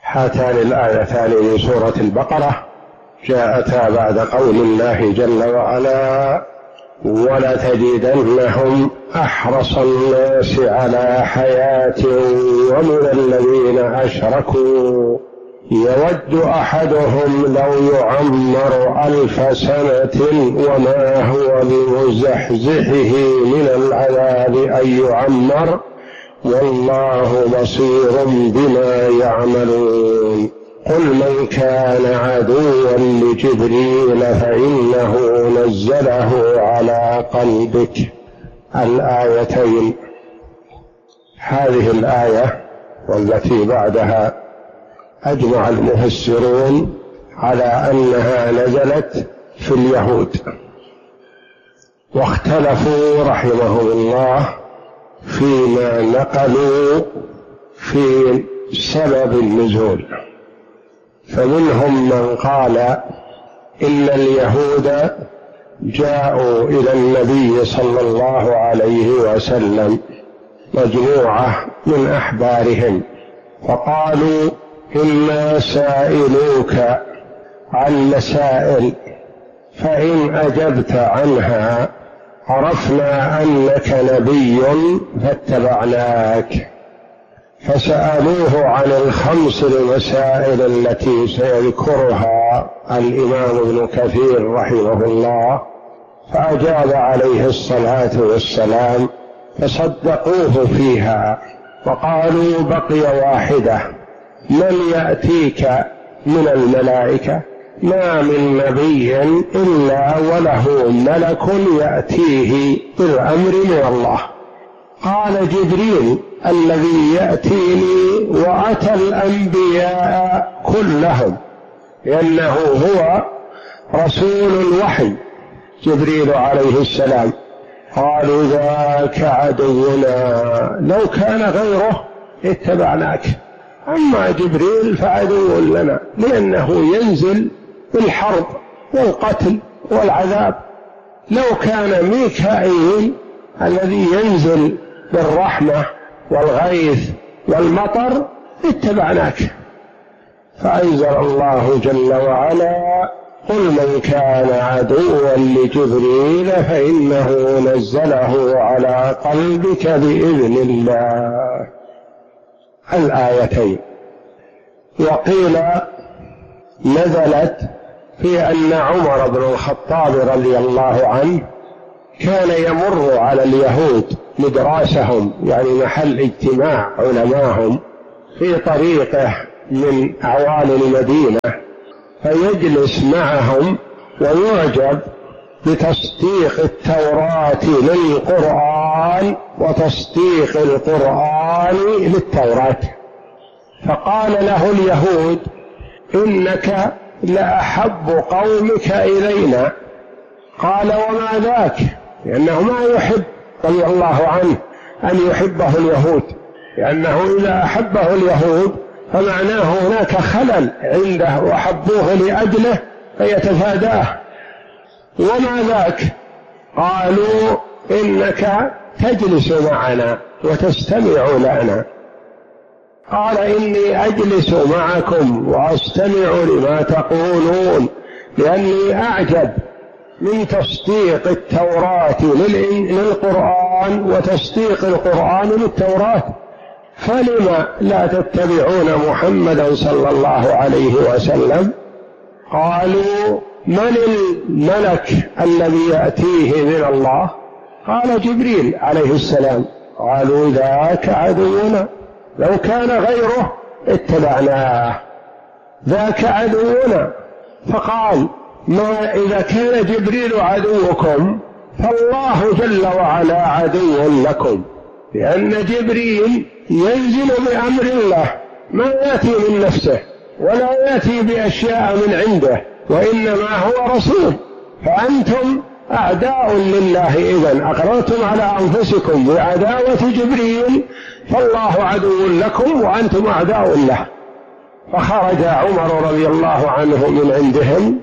هاتان الآيتان من سورة البقرة جاءتا بعد قول الله جل وعلا: ولتجدنهم أحرص الناس على حياة ومن الذين أشركوا يود أحدهم لو يعمر 1000 سنة وما هو بمزحزحه من العذاب أن يعمر والله بصير بما يعملون. قل من كان عدوا لجبريل فإنه نزله على قلبك. الآيتين، هذه الآية والتي بعدها أجمع المفسرون على أنها نزلت في اليهود، واختلفوا رحمهم الله فيما نقلوا في سبب النزول. فمنهم من قال إن اليهود جاءوا إلى النبي صلى الله عليه وسلم مجموعة من أحبارهم فقالوا: إنا سائلوك عن مسائل فإن أجبت عنها عرفنا أنك نبي فاتبعناك. فسألوه عن ال5 المسائل التي سيذكرها الإمام ابن كثير رحمه الله، فأجاب عليه الصلاة والسلام فصدقوه فيها، وقالوا: بقي واحدة: من يأتيك من الملائكة؟ ما من نبي إلا وله ملك يأتيه بالأمر من الله. قال: جبريل الذي يأتيني وأتى الأنبياء كلهم، لأنه هو رسول الوحي جبريل عليه السلام. قالوا: ذاك عدونا لو كان غيره اتبعناك، أما جبريل فعدو لنا لأنه ينزل بالحرب والقتل والعذاب. لو كان ميكائيل الذي ينزل بالرحمة والغيث والمطر اتبعناك. فأنزل الله جل وعلا: قل من كان عدوا لجبريل فإنه نزله على قلبك بإذن الله. الآيتين. وقيل نزلت في أن عمر بن الخطاب رضي الله عنه كان يمر على اليهود مدراسهم، يعني محل اجتماع علماهم، في طريقه من أعوان المدينة، فيجلس معهم ويعجب بتصديق التوراة للقرآن وتصديق القرآن للتوراة. فقال له اليهود: إنك لأحب قومك إلينا. قال: وما ذاك؟ لأنه ما يحب رضي الله عنه أن يحبه اليهود، لأنه إذا أحبه اليهود فمعناه هناك خلل عنده وحبوه لأجله فيتفاداه. وما ذاك؟ قالوا: إنك تجلس معنا وتستمع لنا. قال: إني أجلس معكم وأستمع لما تقولون، لأني أعجب من تصديق التوراة للقرآن وتصديق القرآن للتوراة. فلما لا تتبعون محمدا صلى الله عليه وسلم؟ قالوا: من الملك الذي يأتيه من الله؟ قال: جبريل عليه السلام. قالوا: ذاك عدونا لو كان غيره اتبعناه، ذاك عدونا. فقال: ما إذا كان جبريل عدوكم فالله جل وعلا عدو لكم، لأن جبريل ينزل بأمر الله، ما يأتي من نفسه ولا يأتي بأشياء من عنده، وإنما هو رسول. فأنتم أعداء لله، إذن أقررتم على أنفسكم بعداوة جبريل، فالله عدو لكم وأنتم أعداء له. فخرج عمر رضي الله عنه من عندهم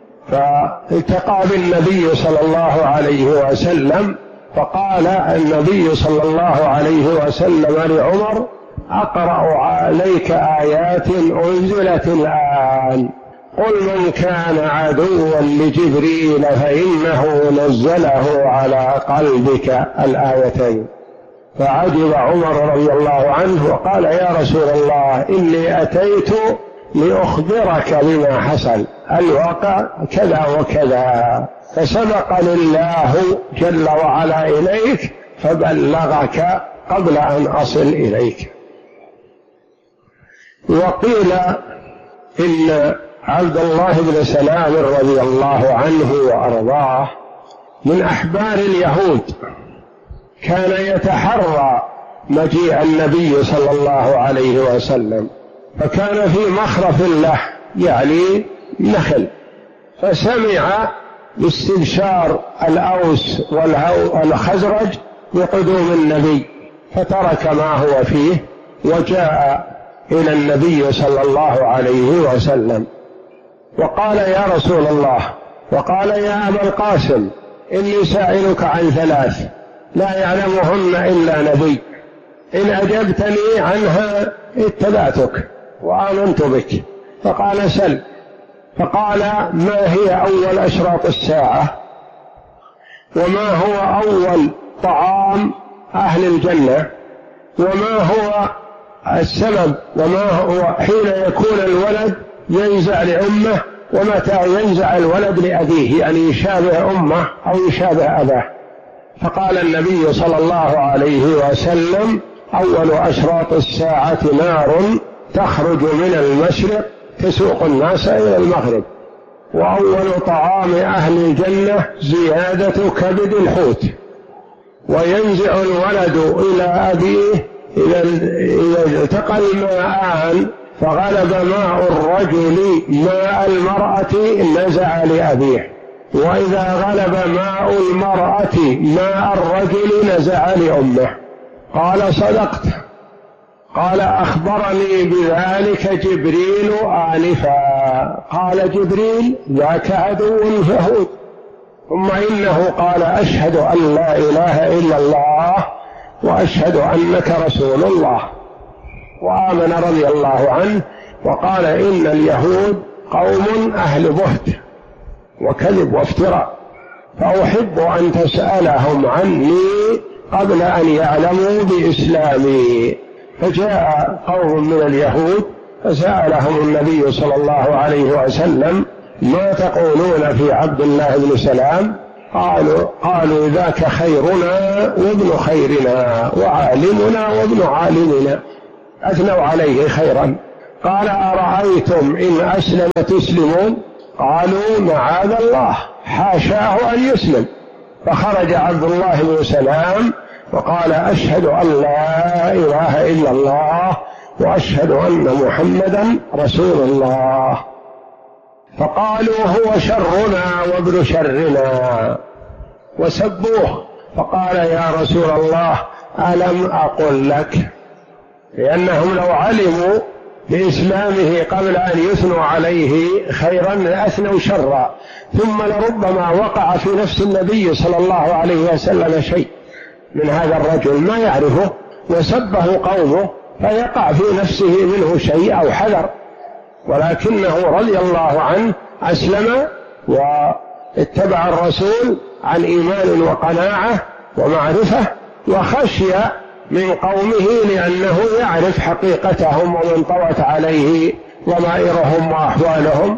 فالتقى بالنبي صلى الله عليه وسلم، فقال النبي صلى الله عليه وسلم لعمر: أقرأ عليك آيات أنزلت الآن قل من كان عدوا لجبريل فإنه نزله على قلبك الآيتين. فعجب عمر رضي الله عنه وقال يا رسول الله إني أتيت لأخبرك بما حصل، الواقع كذا وكذا، فسبقني الله جل وعلا إليك فبلغك قبل أن أصل إليك. وقيل إن عبد الله بن سلام رضي الله عنه وأرضاه من أحبار اليهود، كان يتحرى مجيء النبي صلى الله عليه وسلم، فكان في مخرف له يعني نخل، فسمع باستبشار الأوس والخزرج بقدوم النبي، فترك ما هو فيه وجاء إلى النبي صلى الله عليه وسلم وقال يا رسول الله، وقال يا أبا القاسم إني سائلك عن ثلاث لا يعلمهن إلا نبي، إن أجبتني عنها اتبعتك وآمنت بك. فقال سل. فقال ما هي أول أشراط الساعة، وما هو أول طعام أهل الجنة، وما هو السبب، وما هو حين يكون الولد ينزع لأمه ومتى ينزع الولد لأبيه، يعني يشابه أمه أو يشابه أباه. فقال النبي صلى الله عليه وسلم أول أشراط الساعة نار تخرج من المشرق تسوق الناس إلى المغرب، وأول طعام أهل الجنة زيادة كبد الحوت، وينزع الولد إلى أبيه إذا التقى الماءان فغلب ماء الرجل ماء المرأة نزع لأبيه، وإذا غلب ماء المرأة ماء الرجل نزع لأمه. قال صدقت. قال أخبرني بذلك جبريل آنفا. قال جبريل ذاك عدو اليهود. ثم إنه قال أشهد أن لا إله إلا الله وأشهد أنك رسول الله، وآمن رضي الله عنه وقال إن اليهود قوم أهل بهت وكذب وافتراء، فأحب أن تسألهم عني قبل أن يعلموا بإسلامي. فجاء قوم من اليهود فسألهم النبي صلى الله عليه وسلم ما تقولون في عبد الله بن سلام؟ قالوا ذاك خيرنا وابن خيرنا وعالمنا وابن عالمنا، أثنوا عليه خيرا. قال أرأيتم إن أسلم تسلمون؟ قالوا معاذ الله حاشاه أن يسلم. فخرج عبد الله بن سلام وقال أشهد أن لا إله إلا الله وأشهد أن محمدا رسول الله. فقالوا هو شرنا وابن شرنا وسبوه. فقال يا رسول الله ألم أقل لك؟ لأنهم لو علموا بإسلامه قبل أن يثنوا عليه خيرا لأثنوا شرا، ثم لربما وقع في نفس النبي صلى الله عليه وسلم شيء من هذا الرجل ما يعرفه وسبه قومه فيقع في نفسه منه شيء أو حذر، ولكنه رضي الله عنه أسلم واتبع الرسول عن إيمان وقناعة ومعرفة، وخشي من قومه لأنه يعرف حقيقتهم ومن طوت عليه ضمائرهم وأحوالهم.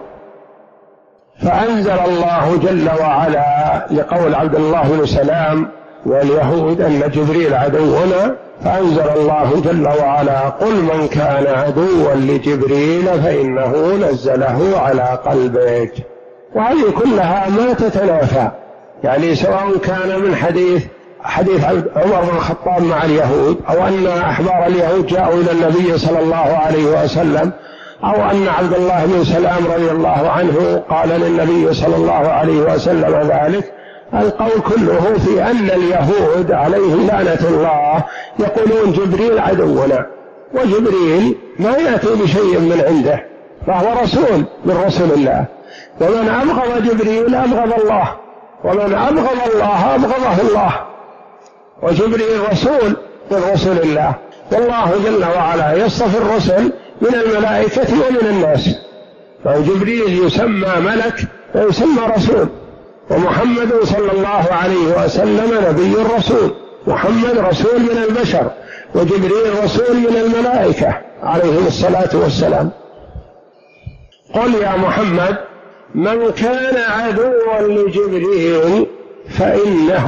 فأنزل الله جل وعلا لقول عبد الله بن سلام واليهود أن جبريل عدونا، فأنزل الله جل وعلا قل من كان عدوا لجبريل فإنه نزله على قلبك. وهذه كلها ما تتنافى، يعني سواء كان من حديث عمر بن الخطاب مع اليهود، أو أن أحبار اليهود جاءوا إلى النبي صلى الله عليه وسلم، أو أن عبد الله بن سلام رضي الله عنه قال للنبي صلى الله عليه وسلم ذلك. القول كله في أن اليهود عليهم لعنة الله يقولون جبريل عدونا، وجبريل ما يأتي بشيء من عنده، فهو رسول من رسل الله، ومن أبغض جبريل أبغض الله، ومن أبغض الله أبغضه الله، وجبريل رسول من رسل الله. والله جل وعلا يصطفي الرسل من الملائكة ومن الناس، فجبريل يسمى ملك ويسمى رسول، ومحمد صلى الله عليه وسلم نبي رسول، محمد رسول من البشر، وجبريل رسول من الملائكة عليهم الصلاة والسلام. قل يا محمد من كان عدوا لجبريل فإنه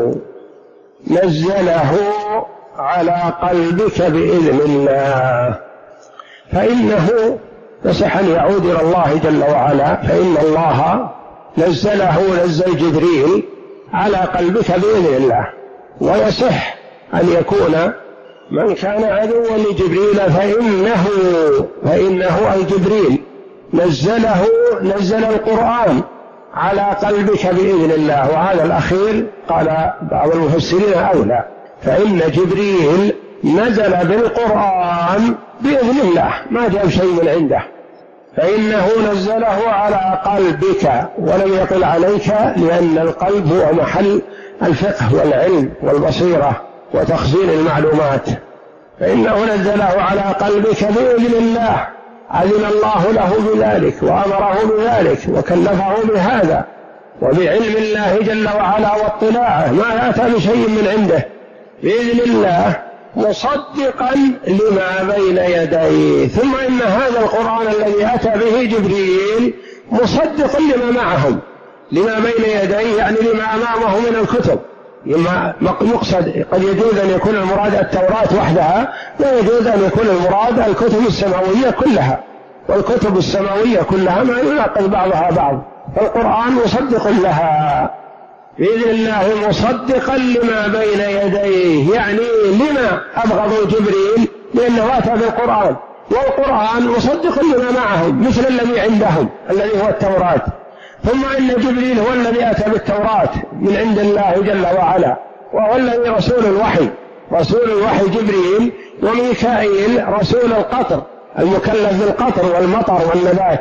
نزله على قلبك بإذن الله. فإنه يصح أن يعود إلى الله جل وعلا، فإن الله نزله، نزل جبريل على قلبك بإذن الله. ويصح أن يكون من كان عدوا لجبريل فإنه أي جبريل نزل القرآن على قلبك بإذن الله. وهذا الأخير قال بعض المفسرين أولى، فإن جبريل نزل بالقرآن بإذن الله، ما جاء شيء من عنده، فإنه نزله على قلبك ولم يقل عليك، لأن القلب هو محل الفقه والعلم والبصيرة وتخزين المعلومات. فإنه نزله على قلبك بإذن الله، أذن الله له بذلك وأمره بذلك وكلفه بهذا، وبعلم الله جل وعلا واطلاعه، ما يأتى بشيء من عنده، بإذن الله مصدقا لما بين يديه. ثم إن هذا القرآن الذي أتى به جبريل مصدق لما معهم، لما بين يديه يعني لما أمامه من الكتب. مقصد قد يجوز أن يكون المراد التوراة وحدها، لا يجوز أن يكون المراد الكتب السماوية كلها، والكتب السماوية كلها ما يناقض بعضها بعض، فالقرآن مصدق لها بإذن الله، مصدقا لما بين يديه. يعني لما أبغضوا جبريل؟ لأنه أتى بالقرآن، والقرآن مصدق لما معهم مثل الذي عندهم الذي هو التوراة. ثم إن جبريل هو الذي أتى بالتوراة من عند الله جل وعلا، وهو الذي رسول الوحي جبريل، وميكائيل رسول القطر المكلف بالقطر والمطر والنبات.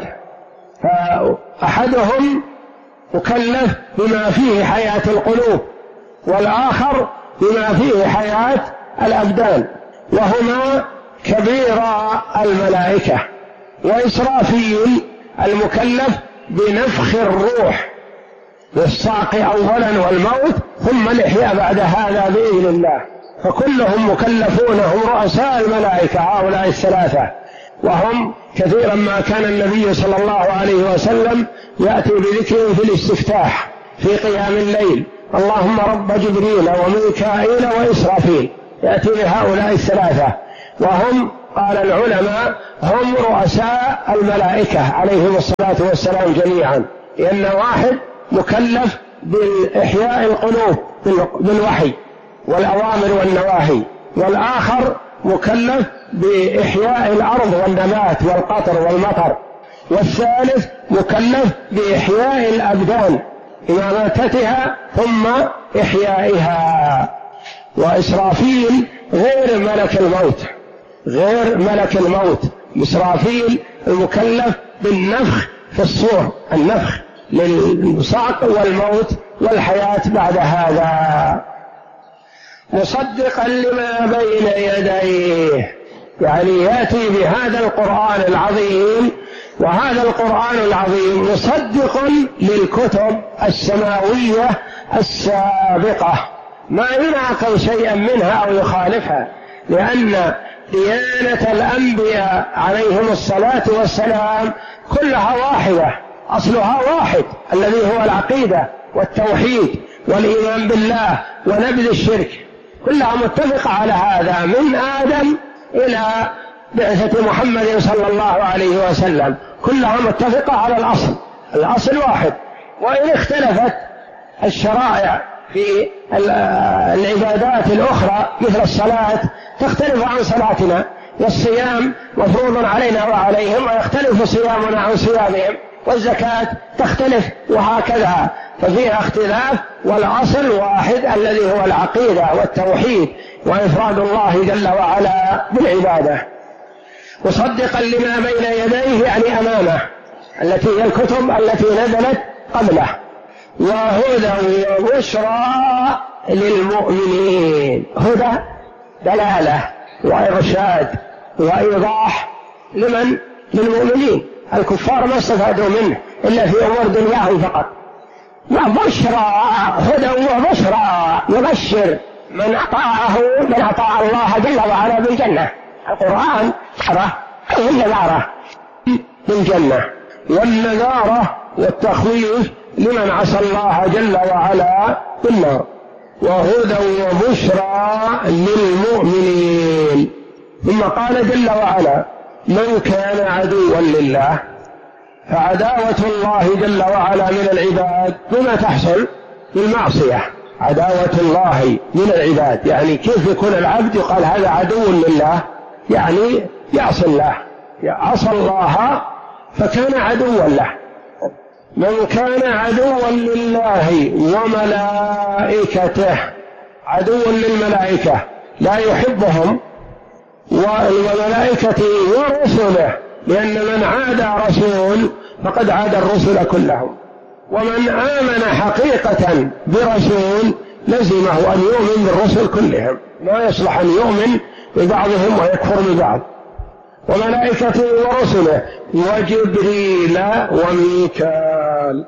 فأحدهم مكلف بما فيه حياة القلوب، والآخر بما فيه حياة الأبدان، وهما كبير الملائكة. وإسرافيل المكلف بنفخ الروح والصعق أولا والموت ثم الإحياء بعد هذا بإذن الله. فكلهم مكلفون، هم رؤساء الملائكة هؤلاء الثلاثة. وهم كثيرا ما كان النبي صلى الله عليه وسلم يأتي بذكر في الاستفتاح في قيام الليل: اللهم رب جبريل وميكائيل وإسرافيل، يأتي بهؤلاء الثلاثة. وهم قال العلماء هم رؤساء الملائكة عليهم الصلاة والسلام جميعا، لأن واحد مكلف بإحياء القلوب بالوحي والأوامر والنواهي، والآخر مكلف بإحياء الأرض والنبات والقطر والمطر، والثالث مكلف بإحياء الأبدان إماتتها ثم إحيائها. وإسرافيل غير ملك الموت، إسرافيل المكلف بالنفخ في الصور، النفخ للصعق والموت والحياة بعد هذا، مصدقا لما بين يديه، يعني يأتي بهذا القرآن العظيم. وهذا القرآن العظيم مصدق للكتب السماوية السابقة، ما يناقض شيئا منها أو يخالفها، لأن ديانة الأنبياء عليهم الصلاة والسلام كلها واحدة، أصلها واحد الذي هو العقيدة والتوحيد والإيمان بالله ونبذ الشرك، كلها متفقة على هذا من آدم إلى بعثة محمد صلى الله عليه وسلم، كلها متفقة على الأصل واحد. وإن اختلفت الشرائع في العبادات الأخرى مثل الصلاة تختلف عن صلاتنا، والصيام مفروض علينا وعليهم ويختلف صيامنا عن صيامهم، والزكاة تختلف، وهكذا، ففيها اختلاف، والأصل واحد الذي هو العقيدة والتوحيد وإفراد الله جل وعلا بالعبادة. مصدقا لما بين يديه يعني أمامه، التي هي الكتب التي نزلت قبله، وهدى وبشرى للمؤمنين. هدى دلالة وإرشاد وإيضاح للمؤمنين. الكفار ما استفادوا منه إلا في أمور دنياهم فقط. وبشرى، هدى وبشرى، يبشر من أطاع الله جل وعلا بالجنة. القرآن هي النذارة بالجنة، والنذارة والتخويف لمن عصى الله جل وعلا بالنار، وهدى وبشرى للمؤمنين. ثم قال جل وعلا: من كان عدوا لله، فعداوة الله جل وعلا من العباد بما تحصل بالمعصية. عداوة الله من العباد يعني كيف يكون العبد يقال هذا عدو لله؟ يعني يعصي الله، عصى الله فكان عدوا له. من كان عدوا لله وملائكته، عدو للملائكة لا يحبهم، وملائكته ورسله، لأن من عادى رسول فقد عادى الرسل كلهم. ومن آمن حقيقة برسول لزمه أن يؤمن بالرسل كلهم، لا يصلح أن يؤمن ببعضهم ويكفر ببعض. وملائكته ورسله وجبريل وميكال.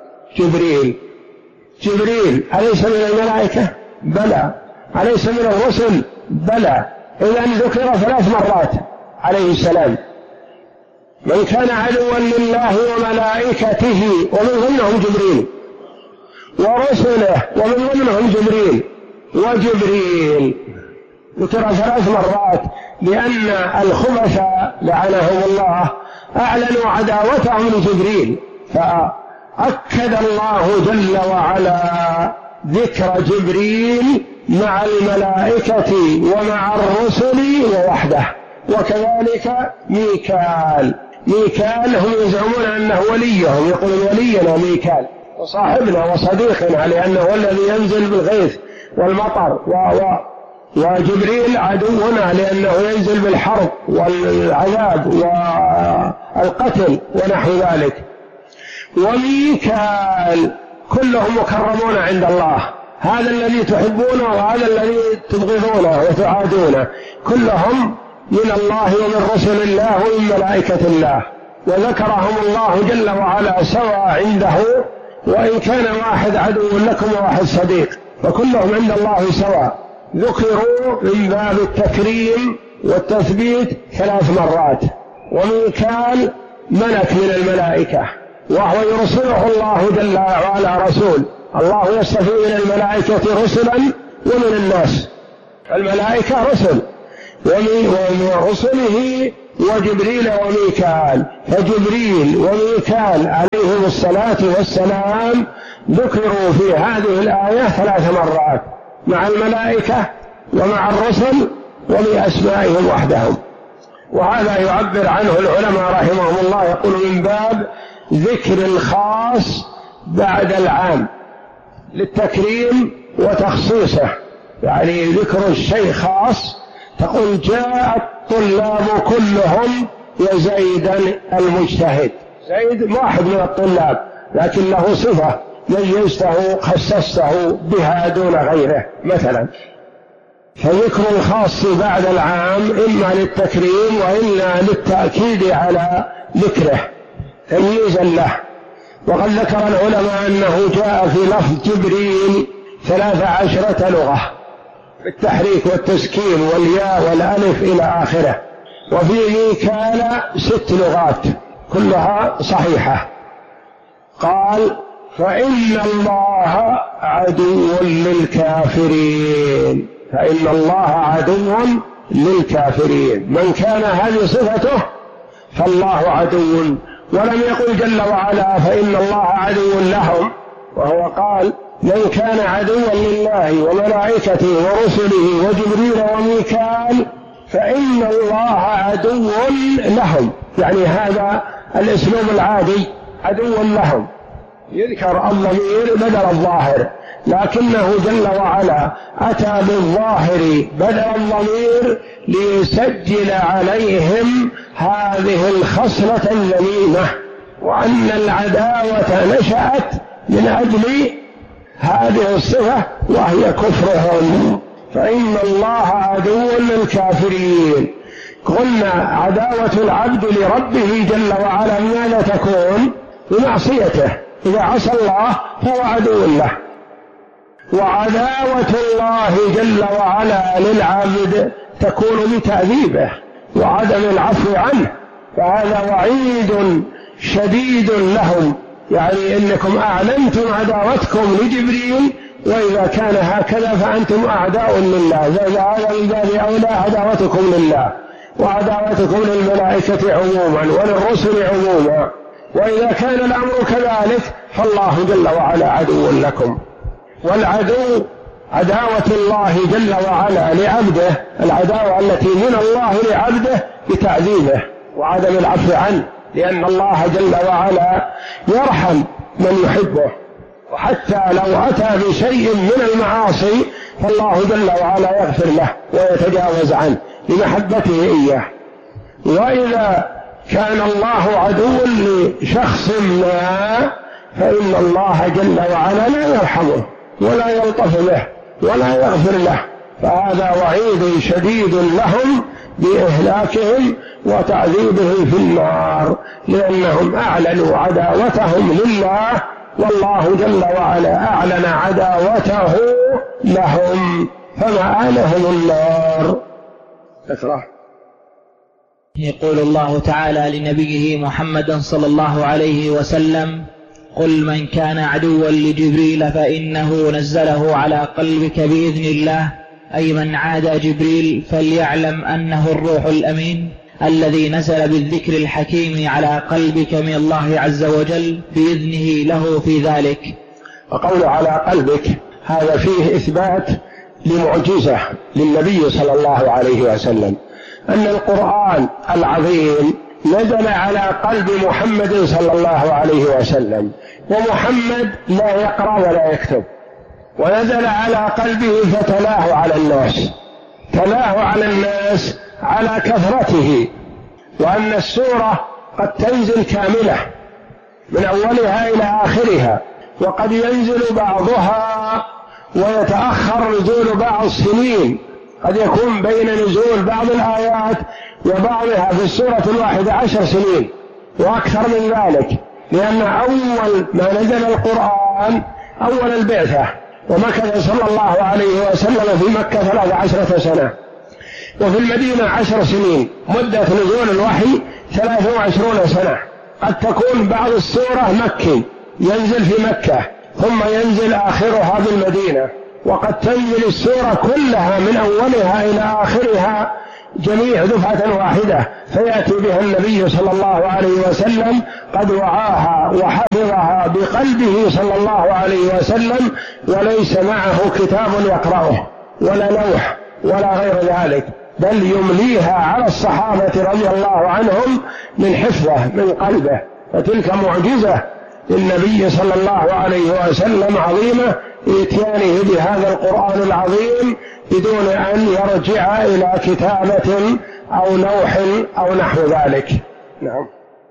جبريل أليس من الملائكة؟ بلى. أليس من الرسل؟ بلى. إذن ذكر 3 مرات عليه السلام. من كان عدوا لله وملائكته، ومن ضمنهم جبريل، ورسله، ومن ضمنهم جبريل، وجبريل ذكر 3 مرات، لأن الخبث لعنهم الله أعلنوا عداوتهم لجبريل، فأكد الله جل وعلا ذكر جبريل مع الملائكة ومع الرسل ووحده. وكذلك ميكال هم يزعمون أنه وليهم، يقولون ولينا ميكال وصاحبنا وصديقنا، لأنه هو الذي ينزل بالغيث والمطر، وجبريل عدونا لأنه ينزل بالحرب والعذاب والقتل ونحو ذلك. وميكال كلهم مكرمون عند الله، هذا الذي تحبونه وهذا الذي تبغضونه وتعادونه، كلهم من الله ومن رسل الله ومن ملائكة الله، وذكرهم الله جل وعلا سواء عنده، وإن كان واحد عدو لكم وواحد صديق، فكلهم عند الله سواء. ذكروا من باب التكريم والتثبيت 3 مرات. وميكال ملك من الملائكة، وهو يرسله الله جل وعلا رسول. الله يصطفي من الملائكة رسلا ومن الناس، الملائكة رسل، ومن رسله وجبريل وميكال. فجبريل وميكال عليهم الصلاة والسلام ذكروا في هذه الآية 3 مرات، مع الملائكة ومع الرسل وبأسمائهم وحدهم. وهذا يعبر عنه العلماء رحمهم الله، يقول من باب ذكر الخاص بعد العام للتكريم وتخصيصه، يعني ذكر الشيء خاص، تقول جاء الطلاب كلهم وزيدا المجتهد. زيد واحد من الطلاب لكن له صفة ميزته خصصته بها دون غيره مثلا. فذكر الخاص بعد العام إما للتكريم وإلا للتأكيد على ذكره تمييزا له. وقد ذكر العلماء أنه جاء في لفظ جبريل 13 لغة بالتحريك والتسكين والياء والألف إلى آخره. وفي ميكال 6 لغات كلها صحيحة. قال فإن الله عدو للكافرين، فإن الله عدو للكافرين. من كان هذه صفته فالله عدو، ولم يقل جل وعلا فإن الله عدو لهم، وهو قال من كان عدوا لله وملائكته ورسله وجبريل وميكال فإن الله عدو لهم، يعني هذا الأسلوب العادي عدو لهم، يذكر الضمير بدل الظاهر، لكنه جل وعلا أتى بالظاهر بدل الضمير ليسجل عليهم هذه الخصلة الذميمة، وأن العداوة نشأت من أجل هذه الصفة وهي كفرهم فإن الله عدو للكافرين. قلنا عداوة العبد لربه جل وعلا ماذا تكون؟ بمعصيته، إذا عصى الله فهو عدو له. وعداوة الله جل وعلا للعبد تكون بتعذيبه وعدم العفو عنه، فهذا وعيد شديد لهم، يعني إنكم أعلنتم عداوتكم لجبريل، وإذا كان هكذا فأنتم أعداء لله، هذا من باب أولى عداوتكم لله وعداوتكم للملائكة عموما وللرسل عموما. وإذا كان الأمر كذلك فالله جل وعلا عدو لكم. والعدو عداوة الله جل وعلا لعبده، العداوة التي من الله لعبده بتعذيبه وعدم العفو عنه، لأن الله جل وعلا يرحم من يحبه، وحتى لو أتى بشيء من المعاصي فالله جل وعلا يغفر له ويتجاوز عنه لمحبته إياه. وإذا كان الله عدو لشخص ما فإن الله جل وعلا لا يرحمه ولا يلطف به ولا يغفر له، فهذا وعيد شديد لهم بإهلاكهم وتعذيبهم في النار، لأنهم أعلنوا عداوتهم لله، والله جل وعلا أعلن عداوته لهم فمآلهم النار. اقرأ. يقول الله تعالى لنبيه محمد صلى الله عليه وسلم: قل من كان عدوا لجبريل فإنه نزله على قلبك بإذن الله، أي من عادى جبريل فليعلم أنه الروح الأمين الذي نزل بالذكر الحكيم على قلبك من الله عز وجل بإذنه له في ذلك. وقول على قلبك هذا فيه إثبات لمعجزة للنبي صلى الله عليه وسلم، أن القرآن العظيم نزل على قلب محمد صلى الله عليه وسلم، ومحمد لا يقرأ ولا يكتب، ونزل على قلبه فتلاه على الناس، تلاه على الناس على كثرته، وأن السورة قد تنزل كاملة من أولها إلى آخرها، وقد ينزل بعضها ويتأخر نزول بعض السنين، قد يكون بين نزول بعض الآيات وبعضها في السورة الواحدة 10 سنين وأكثر من ذلك، لأن أول ما نزل القرآن أول البعثة، ومكث صلى الله عليه وسلم في مكة 13 سنة، وفي المدينة 10 سنين، مدة نزول الوحي 23 سنة. قد تكون بعض السورة مكي ينزل في مكة ثم ينزل آخرها بالمدينة، وقد تنزل السورة كلها من أولها إلى آخرها جميع دفعة واحدة، فيأتي بها النبي صلى الله عليه وسلم قد وعاها وحفظها بقلبه صلى الله عليه وسلم، وليس معه كتاب يقرأه ولا لوح ولا غير ذلك، بل يمليها على الصحابة رضي الله عنهم من حفظه من قلبه. فتلك معجزة للنبي صلى الله عليه وسلم عظيمة، إتيانه بهذا القرآن العظيم بدون أن يرجع إلى كتابة أو لوح أو نحو ذلك. نعم.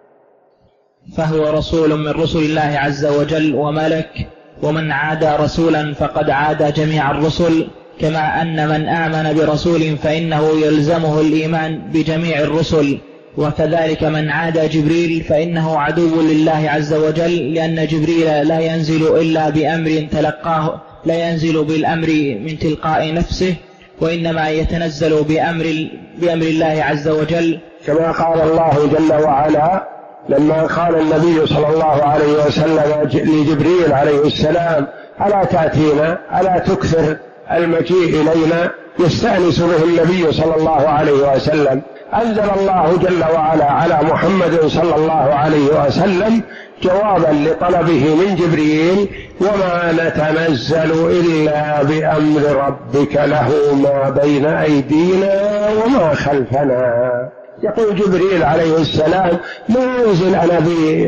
فهو رسول من رسل الله عز وجل وملك، ومن عادى رسولا فقد عادى جميع الرسل، كما أن من آمن برسول فإنه يلزمه الإيمان بجميع الرسل، وكذلك من عادى جبريل فإنه عدو لله عز وجل، لأن جبريل لا ينزل إلا بأمر تلقاه، لا ينزل بالأمر من تلقاء نفسه، وإنما يتنزل بأمر الله عز وجل، كما قال الله جل وعلا لما قال النبي صلى الله عليه وسلم لجبريل عليه السلام: ألا تأتينا، ألا تكثر المجيء إلينا، يستأنس به النبي صلى الله عليه وسلم. أنزل الله جل وعلا على محمد صلى الله عليه وسلم جوابا لطلبه من جبريل: وما نتنزل إلا بأمر ربك له ما بين أيدينا وما خلفنا. يقول جبريل عليه السلام: لا أنزل أنا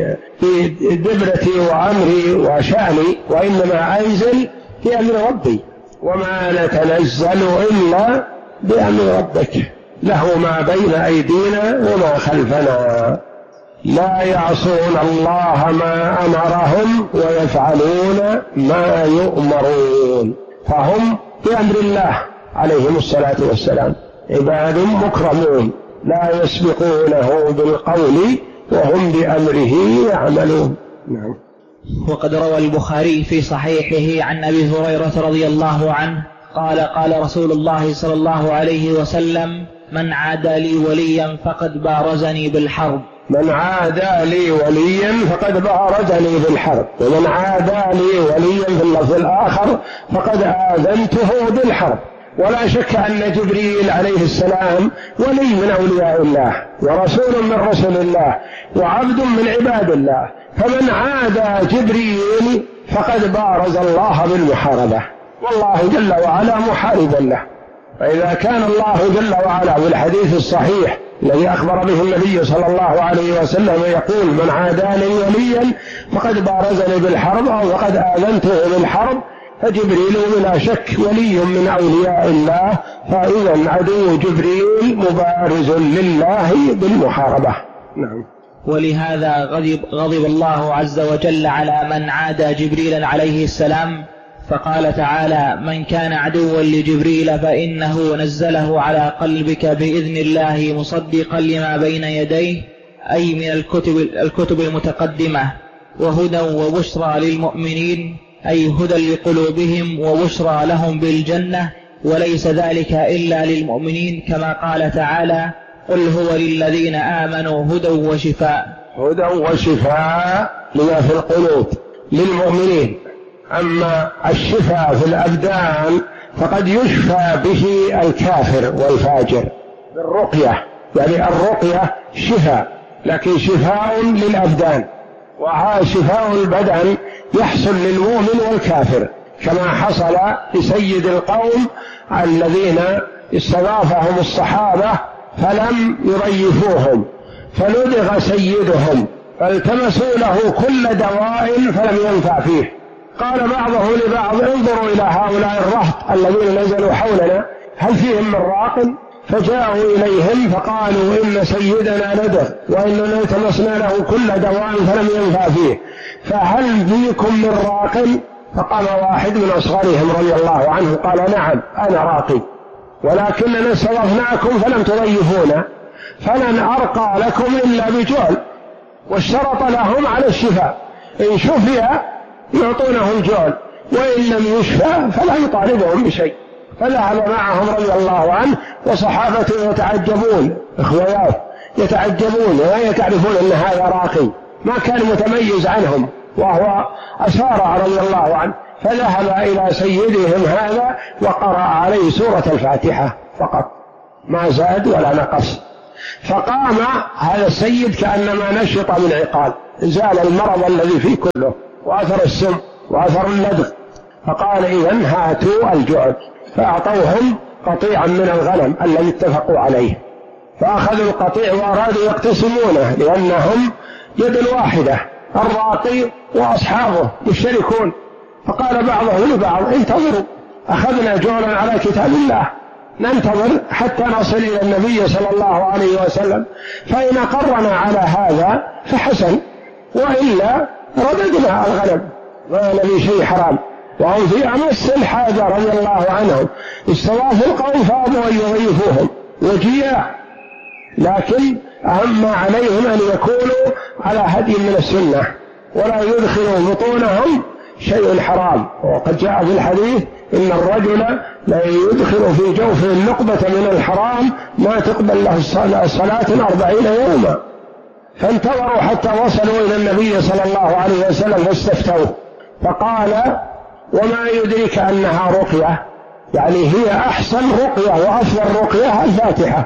بدبرتي وأمري وشأني، وإنما أنزل بأمر ربي، وما نتنزل إلا بأمر ربك له ما بين أيدينا وما خلفنا، لا يعصون الله ما أمرهم ويفعلون ما يؤمرون. فهم بأمر الله عليهم الصلاة والسلام، عباد مكرمون لا يسبقونه بالقول وهم بأمره يعملون. نعم. وقد روى البخاري في صحيحه عن أبي هريرة رضي الله عنه قال قال رسول الله صلى الله عليه وسلم: من عادى لي وليا فقد بارزني بالحرب. من عادى لي وليا فقد بارزني بالحرب، ومن عادى لي وليا في اللفظ الآخر فقد آذنته بالحرب. ولا شك أن جبريل عليه السلام ولي من أولياء الله ورسول من رسل الله وعبد من عباد الله، فمن عادى جبريل فقد بارز الله بالمحاربة، والله جل وعلا محارب له. فإذا كان الله جل وعلا بالحديث الصحيح الذي أخبر به النبي صلى الله عليه وسلم يقول: من عادى لي وليا فقد بارزني بالحرب أو فقد آذنته بالحرب، فجبريل بلا شك ولي من أولياء الله، فإذا عدو جبريل مبارز لله بالمحاربة. نعم. ولهذا غضب الله عز وجل على من عادى جبريل عليه السلام، فقال تعالى: من كان عدوا لجبريل فإنه نزله على قلبك بإذن الله مصدقا لما بين يديه، أي من الكتب المتقدمة، وهدى وبشرى للمؤمنين، أي هدى لقلوبهم وبشرى لهم بالجنة، وليس ذلك إلا للمؤمنين، كما قال تعالى: قل هو للذين آمنوا هدى وشفاء. هدى وشفاء لما في القلوب للمؤمنين. أما الشفاء في الأبدان فقد يشفى به الكافر والفاجر بالرقية، يعني الرقية شفاء، لكن شفاء للأبدان، وشفاء البدن يحصل للمؤمن والكافر، كما حصل لسيد القوم الذين استضافهم الصحابة فلم يضيفوهم، فلدغ سيدهم فالتمسوا له كل دواء فلم ينفع فيه. قال بعضهم لبعض: انظروا إلى هؤلاء الرهط الذين نزلوا حولنا هل فيهم من راق؟ فجاءوا إليهم فقالوا: إن سيدنا لدغ وإننا التمسنا له كل دواء فلم ينفع فيه، فهل فيكم من راق؟ فقام واحد من أصغرهم رضي الله عنه قال: نعم أنا راقي، ولكننا استضفناكم فلم تضيفونا، فلن أرقى لكم إلا بجعل. واشترط لهم على الشفاء، إن شفي يعطونه الجعل، وإن لم يشفى فلا يطالبهم بشيء. فذهب معهم رضي الله عنه، وصحابته يتعجبون، إخويات يتعجبون ولا تعرفون أن هذا راقي، ما كان متميز عنهم وهو أسار رضي الله عنه. فذهب إلى سيدهم هذا وقرأ عليه سورة الفاتحة فقط، ما زاد ولا نقص. فقام هذا السيد كأنما نشط من عقال، زال المرض الذي فيه كله وأثر السم وأثر اللدغ. فقال: إذن هاتوا الجعل، فأعطوهم قطيعا من الغنم الذي اتفقوا عليه، فأخذوا القطيع وأرادوا يقتسمونه لأنهم يد واحدة، الراقي وأصحابه مشتركون. فقال بعضهم لبعض: انتظروا، أخذنا جعلا على كتاب الله، ننتظر حتى نصل إلى النبي صلى الله عليه وسلم، فإن قرنا على هذا فحسن، وإلا رددنا الغنم، ما نبي شيء حرام. وهم في أمس الحاجة رضي الله عنهم، استضافوا القوم فأبوا أن يضيفوهم وجياع، لكن أهم ما عليهم أن يكونوا على هدي من السنة ولا يدخلوا بطونهم شيء حرام. وقد جاء في الحديث: إن الرجل لا يدخل في جوفه النقبة من الحرام ما تقبل له الصلاة 40 يوما. فانتظروا حتى وصلوا إلى النبي صلى الله عليه وسلم فاستفتوه، فقال: وما يدرك أنها رقية؟ يعني هي أحسن رقية وأفضل رقية الفاتحة،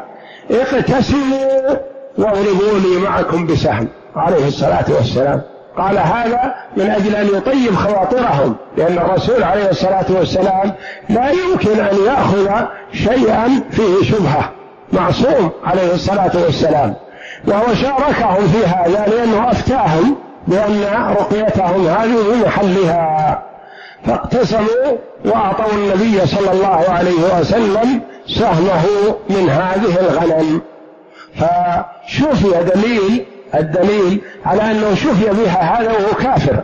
اقتسموا واضربوا لي معكم بسهم عليه الصلاة والسلام. قال هذا من أجل أن يطيب خواطرهم، لأن الرسول عليه الصلاة والسلام لا يمكن أن يأخذ شيئا فيه شبهة، معصوم عليه الصلاة والسلام، وهو شاركهم في هذا لأنه أفتاهم بأن رقيتهم هذه بمحلها. فاقتسموا وأعطوا النبي صلى الله عليه وسلم سهمه من هذه الغنم. فشوفي الدليل على أنه شفي بها هذا وهو كافر.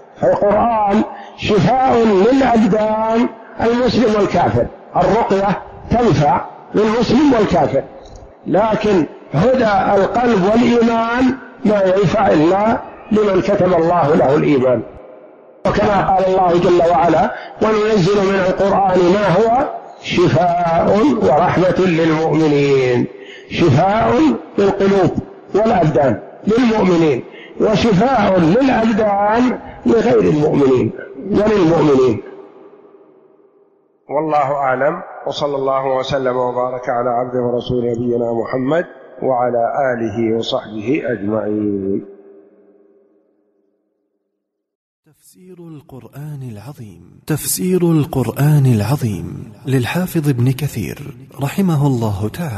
القرآن شفاء للأبدان المسلم والكافر. الرقية تنفع للمسلم والكافر، لكن هدى القلب والإيمان ما ينفع إلا لمن كتب الله له الإيمان. وكما قال الله جل وعلا: وننزل من القرآن ما هو شفاء ورحمة للمؤمنين. شفاء للقلوب والأبدان للمؤمنين، وشفاء للأبدان لغير المؤمنين وللمؤمنين. والله أعلم، وصلى الله وسلم وبارك على عبده ورسوله نبينا محمد وعلى آله وصحبه أجمعين. تفسير القرآن العظيم. تفسير القرآن العظيم للحافظ ابن كثير رحمه الله تعالى.